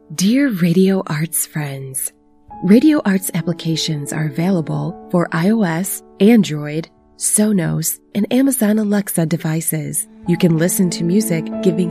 Dear Radio Arts friends, Radio Arts applications are available for iOS, Android, Sonos, and Amazon Alexa devices. You can listen to music giving